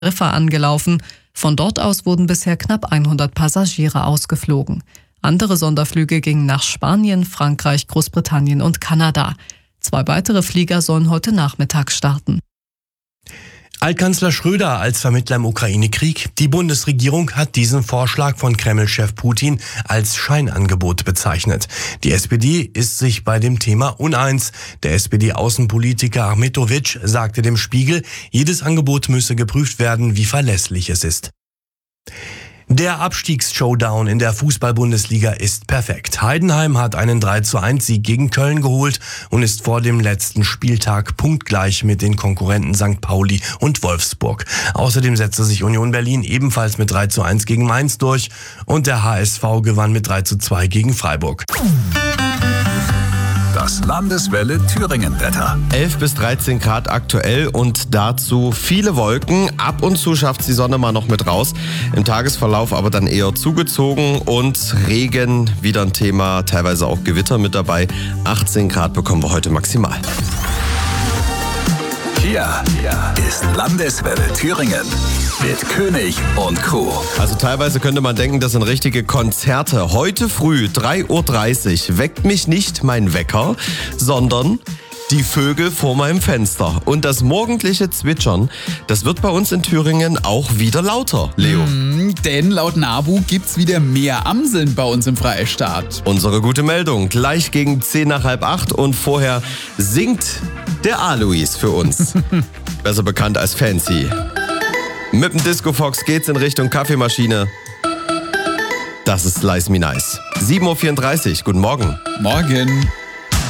Teneriffa angelaufen. Von dort aus wurden bisher knapp 100 Passagiere ausgeflogen. Andere Sonderflüge gingen nach Spanien, Frankreich, Großbritannien und Kanada. 2 weitere Flieger sollen heute Nachmittag starten. Altkanzler Schröder als Vermittler im Ukraine-Krieg. Die Bundesregierung hat diesen Vorschlag von Kreml-Chef Putin als Scheinangebot bezeichnet. Die SPD ist sich bei dem Thema uneins. Der SPD-Außenpolitiker Achmetovic sagte dem Spiegel, jedes Angebot müsse geprüft werden, wie verlässlich es ist. Der Abstiegs-Showdown in der Fußball-Bundesliga ist perfekt. Heidenheim hat einen 3:1-Sieg gegen Köln geholt und ist vor dem letzten Spieltag punktgleich mit den Konkurrenten St. Pauli und Wolfsburg. Außerdem setzte sich Union Berlin ebenfalls mit 3:1 gegen Mainz durch und der HSV gewann mit 3:2 gegen Freiburg. Das Landeswelle Thüringen-Wetter. 11 bis 13 Grad aktuell und dazu viele Wolken. Ab und zu schafft die Sonne mal noch mit raus. Im Tagesverlauf aber dann eher zugezogen und Regen wieder ein Thema, teilweise auch Gewitter mit dabei. 18 Grad bekommen wir heute maximal. Hier ist Landeswelle Thüringen mit König und Co. Also teilweise könnte man denken, das sind richtige Konzerte. Heute früh 3:30 Uhr weckt mich nicht mein Wecker, sondern die Vögel vor meinem Fenster. Und das morgendliche Zwitschern, das wird bei uns in Thüringen auch wieder lauter, Leo. Denn laut NABU gibt's wieder mehr Amseln bei uns im Freistaat. Unsere gute Meldung, gleich gegen 7:45 und vorher singt der Alois für uns. Besser bekannt als Fancy. Mit dem Disco Fox geht's in Richtung Kaffeemaschine. Das ist Slice Me Nice. 7:34 Uhr, guten Morgen. Morgen.